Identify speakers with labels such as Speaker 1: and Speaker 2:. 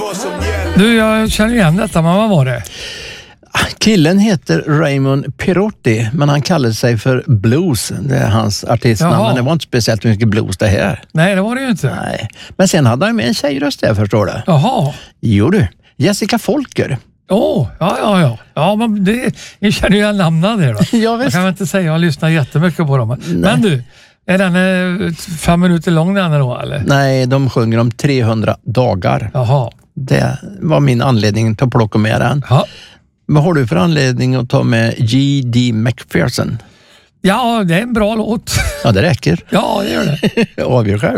Speaker 1: Du, jag känner igen detta, men vad var det?
Speaker 2: Killen heter Raymond Perotti, men han kallar sig för Blues. Det är hans artistnamn,
Speaker 1: Jaha.
Speaker 2: men det var inte speciellt mycket blues det här.
Speaker 1: Nej, det var det ju inte.
Speaker 2: Nej. Men sen hade han med en tjejröst där, förstår du.
Speaker 1: Jaha.
Speaker 2: Jo du, Jessica Folker.
Speaker 1: Ja. Ja, men ni känner ju igen namnen där då.
Speaker 2: Ja,
Speaker 1: Jag
Speaker 2: visst.
Speaker 1: kan väl inte säga, jag lyssnar jättemycket på dem. Men du, är den 5 minuter lång den då, eller?
Speaker 2: Nej, de sjunger om 300 dagar.
Speaker 1: Jaha.
Speaker 2: Det var min anledning till att plocka med den.
Speaker 1: Ja.
Speaker 2: Vad har du för anledning att ta med G.D. McPherson?
Speaker 1: Ja, det är en bra låt.
Speaker 2: Ja, det räcker.
Speaker 1: Ja, det gör det.
Speaker 2: Avgör själv.